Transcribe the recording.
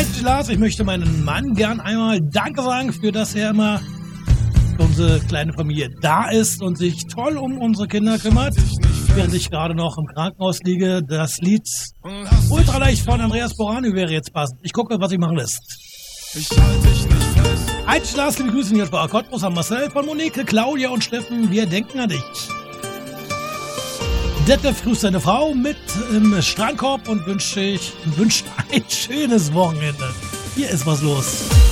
Lars, ich möchte meinem Mann gern einmal Danke sagen, für dass er immer für unsere kleine Familie da ist und sich toll um unsere Kinder kümmert. Während ich gerade noch im Krankenhaus liege, das Lied Ultraleicht von Andreas Borani wäre jetzt passend. Ich gucke, was ich machen lässt. Lars, liebe Grüße hier bei Cottbus an Marcel, von Monike, Claudia und Steffen. Wir denken an dich. Detlef grüßt seine Frau mit im Strandkorb und wünscht ein schönes Wochenende. Hier ist was los.